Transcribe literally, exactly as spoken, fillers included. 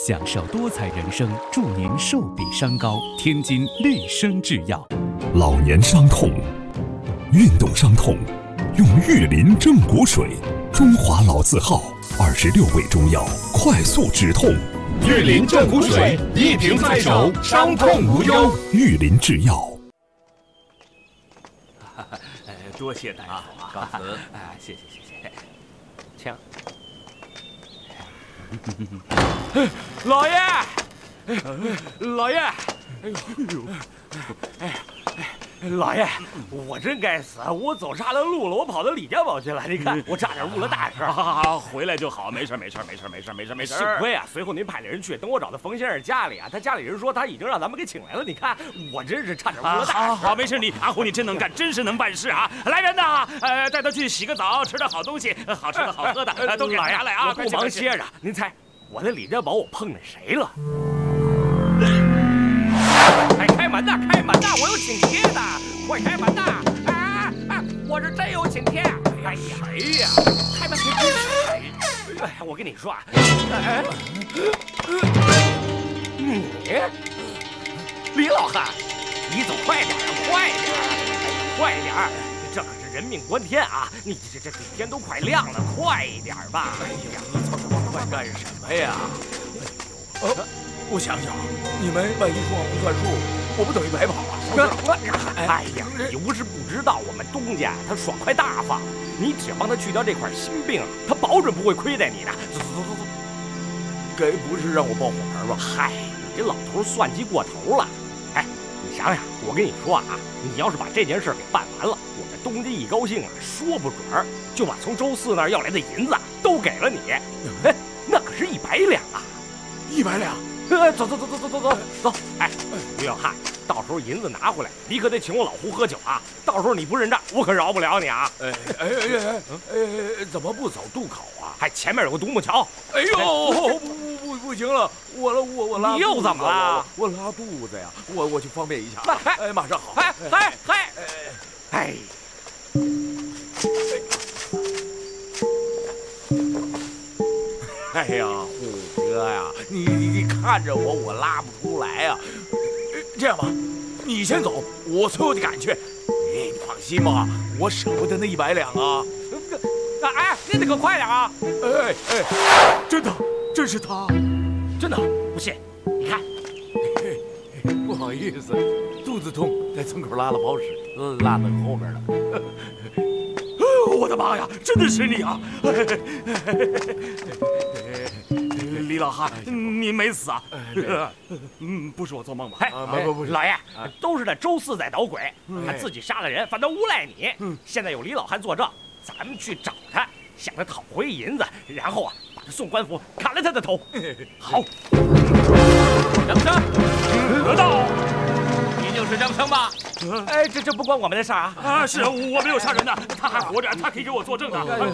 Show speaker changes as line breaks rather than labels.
享受多彩人生，祝您寿比山高。天津丽生制药。
老年伤痛、运动伤痛，用玉林正骨水，中华老字号，二十六味中药，快速止痛。
玉林正骨水，一瓶在手，伤痛无忧。
玉林制药。
多谢大夫啊！
告辞。
哎，谢谢谢谢。请。老爷，老爷，哎呦，哎哎，老爷，我真该死，我走岔了路了，我跑到李家堡去了。你看，我差点误了大事。
好好好，回来就好，没事没事没事没事没事没事。
幸亏啊，随后您派了人去，等我找到冯先生家里啊，他家里人说他已经让咱们给请来了。你看，我真是差点误了大事。
好好，没事，你阿虎你真能干，真是能办事啊！来人呐，呃，带他去洗个澡，吃点好东西，好吃的好喝的，都给拿来啊！
不忙歇着，您猜我在李家堡我碰见谁了？哎，开门呐，开门呐！我有请帖的，快开门呐！啊啊！我是真有请帖。哎呀，谁呀？开门！哎，哎，我跟你说啊，哎，你，李老汉，你走快点啊，快点！哎，快点！这可是人命关天啊！你这这这天都快亮了，快一点吧！哎呀，你走这么快干什么呀？
呃，我想想，你们万一说话不算数，我不等于白跑啊？
哎呀，你不是不知道我们东家他爽快大方，你只帮他去掉这块心病，他保准不会亏待你的。走走走走走，
该不是让我报火牌吧？
嗨，你这老头算计过头了。哎，你想想，我跟你说啊，你要是把这件事给办完了，我们东家一高兴啊，说不准儿就把从周四那儿要来的银子都给了你。哎，那可是一百两啊！
一百两。
呃，走走走走走走走走！哎，于小汉，到时候银子拿回来，你可得请我老胡喝酒啊！到时候你不认账，我可饶不了你啊！
哎哎哎哎哎，怎么不走渡口啊？
还前面有个独木桥。
哎呦，不不不不行了，我我我拉，
你又怎么了？
我拉肚子呀！我我去方便一下。
那
哎，马上好。
哎哎哎哎！
哎呀，虎哥呀，你你你看着我，我拉不出来呀。这样吧，你先走，我随后就赶去。你放心吧，我舍不得那一百两啊。
哎，你得可快点啊！
哎哎，真的，真是他，
真的不信，你看。
不好意思，肚子痛，在村口拉了包屎，拉到后面了。
我的妈呀，真的是你啊！李老汉，你没死啊？嗯，不是我做梦吧？
哎，不不，老爷，都是那周四在捣鬼，他自己杀了人，反倒诬赖你。现在有李老汉作证，咱们去找他，向他讨回银子，然后啊，把他送官府，砍了他的头。好，
张生，得到。
你就是张生吧？哎，这这不关我们的事啊！
啊，是我没有杀人的，他还活着，他可以给我作证的。